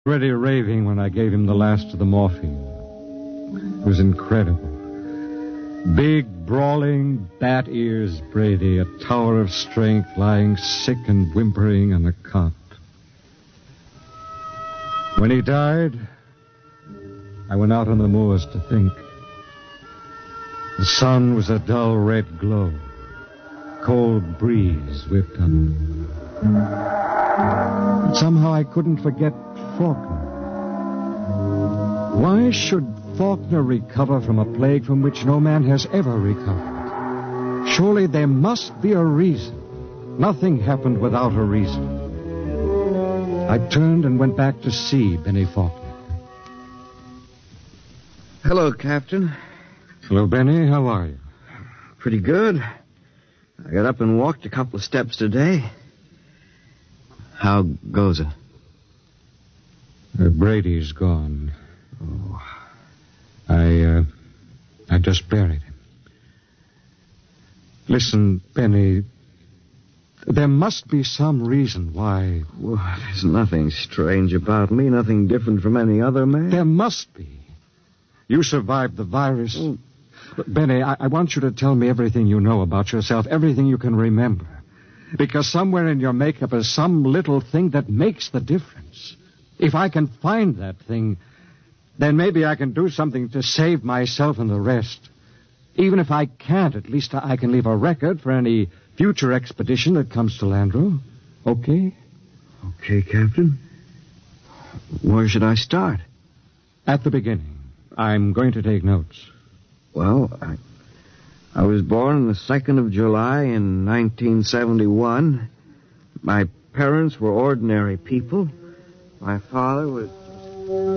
Already raving when I gave him the last of the morphine. It was incredible. Big, brawling, bat ears Brady, a tower of strength, lying sick and whimpering on a cot. When he died, I went out on the moors to think. The sun was a dull red glow. Cold breeze whipped on. But somehow I couldn't forget Faulkner. Why should Faulkner recover from a plague from which no man has ever recovered? Surely there must be a reason. Nothing happened without a reason. I turned and went back to see Benny Faulkner. Hello, Captain. Hello, Benny. How are you? Pretty good. I got up and walked a couple of steps today. How goes it? Brady's gone. Oh. I just buried him. Listen, Benny, there must be some reason why... Well, there's nothing strange about me, nothing different from any other man. There must be. You survived the virus. Oh. Look, Benny, I want you to tell me everything you know about yourself, everything you can remember. Because somewhere in your makeup is some little thing that makes the difference. If I can find that thing, then maybe I can do something to save myself and the rest. Even if I can't, at least I can leave a record for any future expedition that comes to Landreau. Okay? Okay, Captain. Where should I start? At the beginning. I'm going to take notes. Well, I was born on the 2nd of July in 1971. My parents were ordinary people. My father was